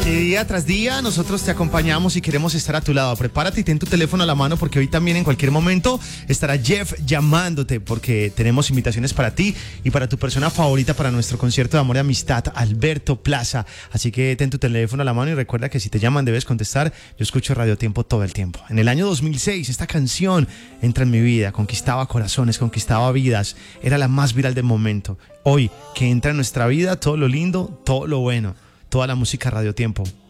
Y día tras día nosotros te acompañamos y queremos estar a tu lado. Prepárate y ten tu teléfono a la mano porque hoy también en cualquier momento estará Jeff llamándote porque tenemos invitaciones para ti y para tu persona favorita para nuestro concierto de amor y amistad, Alberto Plaza. Así que ten tu teléfono a la mano y recuerda que si te llaman debes contestar. Yo escucho Radio Tiempo todo el tiempo. En el año 2006 esta canción entra en mi vida, conquistaba corazones, conquistaba vidas, era la más viral del momento. Hoy que entra en nuestra vida todo lo lindo, todo lo bueno. Toda la música Radio Tiempo.